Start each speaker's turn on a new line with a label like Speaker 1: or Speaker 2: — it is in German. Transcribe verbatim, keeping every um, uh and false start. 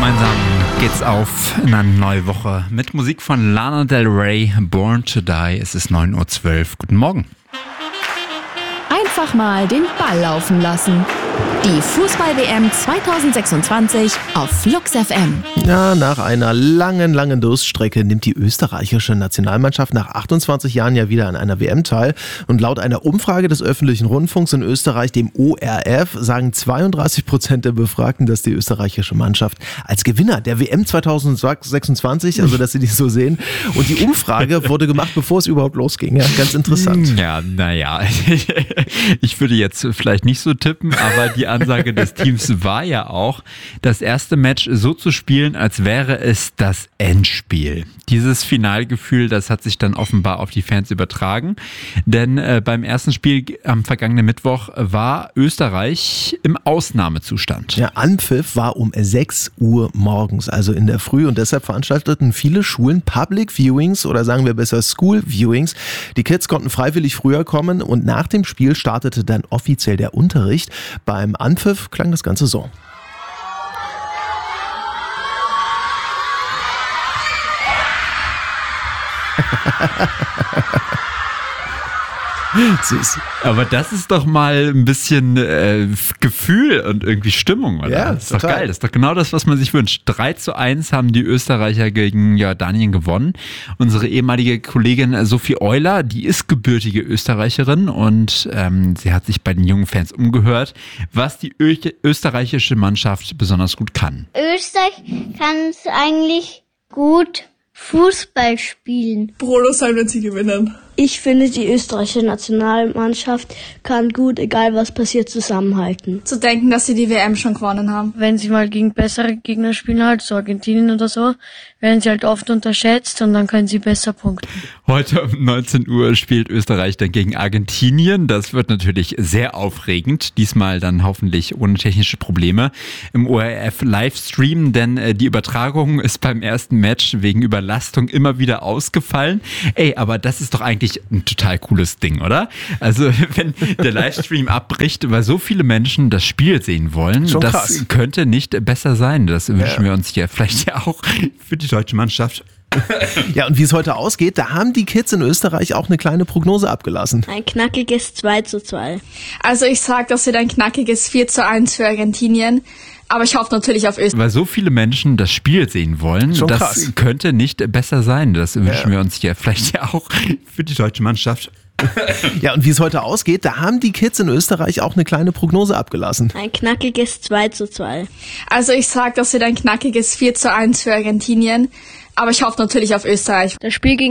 Speaker 1: Gemeinsam geht's auf in eine neue Woche mit Musik von Lana Del Rey, Born to Die. Es ist neun Uhr zwölf. Guten Morgen.
Speaker 2: Einfach mal den Ball laufen lassen. Die Fußball-W M zwanzig sechsundzwanzig auf Flux F M.
Speaker 3: Ja, nach einer langen, langen Durststrecke nimmt die österreichische Nationalmannschaft nach achtundzwanzig Jahren ja wieder an einer W M teil. Und laut einer Umfrage des öffentlichen Rundfunks in Österreich, dem O R F, sagen zweiunddreißig Prozent der Befragten, dass die österreichische Mannschaft als Gewinner der W M zwanzig sechsundzwanzig, also dass sie die so sehen. Und die Umfrage wurde gemacht, bevor es überhaupt losging. Ja, ganz interessant.
Speaker 1: Ja, naja, ich würde jetzt vielleicht nicht so tippen, aber die Ansage des Teams war ja auch, das erste Match so zu spielen, als wäre es das Endspiel. Dieses Finalgefühl, das hat sich dann offenbar auf die Fans übertragen, denn äh, beim ersten Spiel am vergangenen Mittwoch war Österreich im Ausnahmezustand.
Speaker 3: Ja, Anpfiff war um sechs Uhr morgens, also in der Früh, und deshalb veranstalteten viele Schulen Public Viewings oder sagen wir besser School Viewings. Die Kids konnten freiwillig früher kommen und nach dem Spiel startete dann offiziell der Unterricht. Beim Anpfiff klang das Ganze so.
Speaker 1: Süß. Aber das ist doch mal ein bisschen äh, Gefühl und irgendwie Stimmung, oder?
Speaker 3: Ja,
Speaker 1: das ist doch
Speaker 3: total
Speaker 1: geil. Das ist doch genau das, was man sich wünscht. drei zu eins haben die Österreicher gegen Jordanien gewonnen. Unsere ehemalige Kollegin Sophie Euler, die ist gebürtige Österreicherin und ähm, sie hat sich bei den jungen Fans umgehört, was die Ö- österreichische Mannschaft besonders gut kann.
Speaker 4: Österreich kann es eigentlich gut Fußball spielen.
Speaker 5: Brolo sein, wenn sie gewinnen.
Speaker 6: Ich finde, die österreichische Nationalmannschaft kann gut, egal was passiert, zusammenhalten.
Speaker 5: Zu denken, dass sie die W M schon gewonnen haben.
Speaker 6: Wenn sie mal gegen bessere Gegner spielen, halt so Argentinien oder so, werden sie halt oft unterschätzt und dann können sie besser punkten.
Speaker 1: Heute um neunzehn Uhr spielt Österreich dann gegen Argentinien. Das wird natürlich sehr aufregend. Diesmal dann hoffentlich ohne technische Probleme im O R F-Livestream, denn äh, die Übertragung ist beim ersten Match wegen Überlastung immer wieder ausgefallen. Ey, aber das ist doch eigentlich ein total cooles Ding, oder? Also wenn der Livestream abbricht, weil so viele Menschen das Spiel sehen wollen,
Speaker 3: Schon
Speaker 1: das
Speaker 3: krass.
Speaker 1: könnte nicht besser sein. Das wünschen
Speaker 3: Ja.
Speaker 1: wir uns hier vielleicht ja auch für die deutsche Mannschaft.
Speaker 3: Ja, und wie es heute ausgeht, da haben die Kids in Österreich auch eine kleine Prognose abgelassen.
Speaker 6: Ein knackiges zwei zu zwei.
Speaker 5: Also ich sag, das wird ein knackiges vier zu eins für Argentinien. Aber ich hoffe natürlich auf Österreich.
Speaker 1: Weil so viele Menschen das Spiel sehen wollen,
Speaker 3: Schon
Speaker 1: das
Speaker 3: krass.
Speaker 1: könnte nicht besser sein. Das wünschen
Speaker 3: Ja.
Speaker 1: wir uns hier vielleicht ja auch für die deutsche Mannschaft.
Speaker 3: Ja, und wie es heute ausgeht, da haben die Kids in Österreich auch eine kleine Prognose abgelassen.
Speaker 6: Ein knackiges zwei zu zwei.
Speaker 5: Also ich sag, das wird ein knackiges vier zu eins für Argentinien. Aber ich hoffe natürlich auf Österreich.
Speaker 6: Das Spiel gegen